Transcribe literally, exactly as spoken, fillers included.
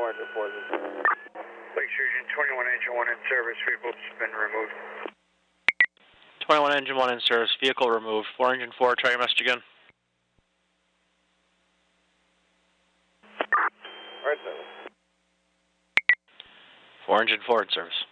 four engine four. Lake Fusion, twenty-one engine one in service, vehicle's been removed. twenty-one engine one in service, vehicle removed. four engine four, try your message again. Alright, sir. four engine four in service.